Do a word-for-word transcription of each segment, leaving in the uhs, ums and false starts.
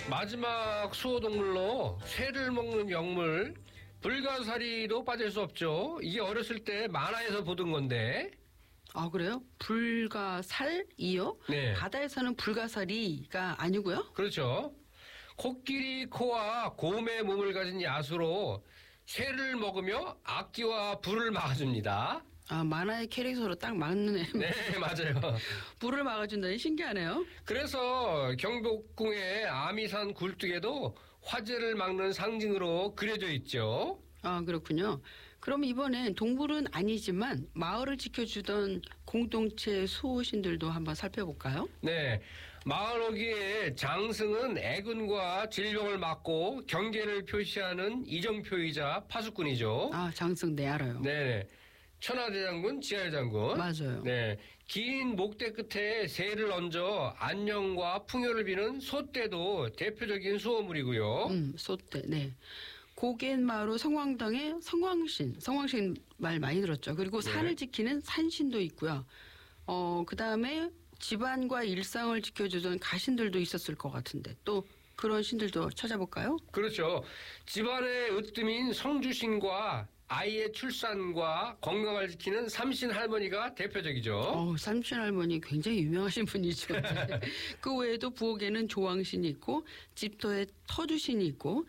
마지막 수호동물로 새를 먹는 영물 불가사리도 빠질 수 없죠. 이게 어렸을 때 만화에서 보던 건데. 아, 그래요? 불가살이요? 네. 바다에서는 불가사리가 아니고요? 그렇죠. 코끼리 코와 곰의 몸을 가진 야수로 새를 먹으며 악기와 불을 막아줍니다. 아, 만화의 캐릭터로 딱 맞는 애. 네, 맞아요. 불을 막아준다니 신기하네요. 그래서 경복궁의 아미산 굴뚝에도 화재를 막는 상징으로 그려져 있죠. 아, 그렇군요. 그럼 이번엔 동물은 아니지만 마을을 지켜주던 공동체 수호신들도 한번 살펴볼까요? 네. 마을오기의 장승은 애군과 질병을 막고 경계를 표시하는 이정표이자 파수꾼이죠. 아, 장승 네, 알아요. 네. 천하대장군, 지하대장군. 맞아요. 네. 긴 목대 끝에 새를 얹어 안녕과 풍요를 비는 소떼도 대표적인 수호물이고요. 음, 소떼, 네. 고갯마루 성황당의 성황신, 성황신 말 많이 들었죠. 그리고 산을 네. 지키는 산신도 있고요. 어, 그 다음에 집안과 일상을 지켜주던 가신들도 있었을 것 같은데 또 그런 신들도 찾아볼까요? 그렇죠. 집안의 으뜸인 성주신과 아이의 출산과 건강을 지키는 삼신 할머니가 대표적이죠. 어, 삼신 할머니 굉장히 유명하신 분이죠. 그 외에도 부엌에는 조왕신이 있고 집터에 터주신이 있고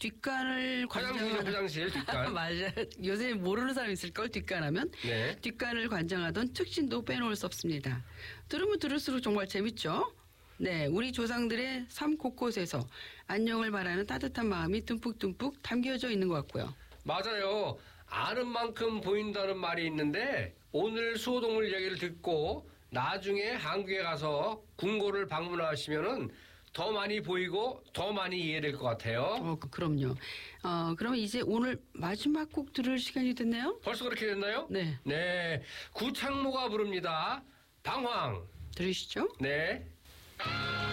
뒷간을 화장실이죠, 관장하는 화장실 뒷간. 맞아. 요새 모르는 사람 있을걸 뒷간하면. 네. 뒷간을 관장하던 특신도 빼놓을 수 없습니다. 들으면 들을수록 정말 재밌죠. 네, 우리 조상들의 삶 곳곳에서 안녕을 바라는 따뜻한 마음이 듬뿍듬뿍 담겨져 있는 것 같고요. 맞아요. 아는 만큼 보인다는 말이 있는데 오늘 수호동물 이야기를 듣고 나중에 한국에 가서 궁궐을 방문하시면은 더 많이 보이고 더 많이 이해될 것 같아요. 어, 그럼요. 어, 그럼 이제 오늘 마지막 곡 들을 시간이 됐네요. 벌써 그렇게 됐나요? 네. 네. 구창모가 부릅니다. 방황. 들으시죠? 네.